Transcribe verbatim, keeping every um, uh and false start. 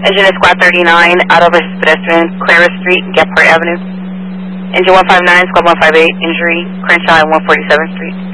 Engine is Squad thirty-nine, auto versus pedestrian, Clara Street, Gephardt Avenue. Engine one five nine, Squad one five eight, injury, Crenshaw and one forty-seventh Street.